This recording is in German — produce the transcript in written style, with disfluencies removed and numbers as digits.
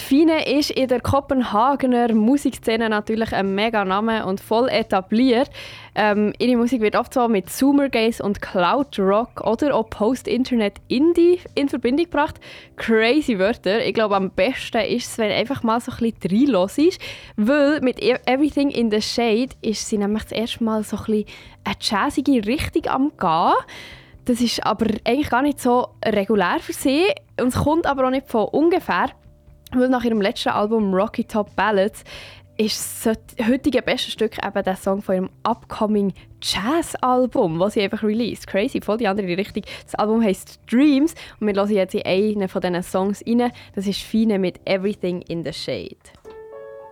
Fine ist in der Kopenhagener Musikszene natürlich ein mega Name und voll etabliert. Ihre Musik wird oft so mit Sumergaze und Cloud-Rock oder auch Post-Internet-Indie in Verbindung gebracht. Crazy Wörter. Ich glaube, am besten ist es, wenn einfach mal so ein bisschen reinlos ist. Weil mit Everything in the Shade ist sie nämlich das erste Mal so ein bisschen eine jazzige Richtung am Gehen. Das ist aber eigentlich gar nicht so regulär für sie. Und es kommt aber auch nicht von ungefähr. Weil nach ihrem letzten Album Rocky Top Ballads ist das heutige beste Stück eben der Song von ihrem upcoming Jazz-Album, das sie einfach released. Crazy, voll die andere Richtung. Das Album heisst Dreams und wir hören jetzt in einen von diesen Songs rein. Das ist Fine mit Everything in the Shade.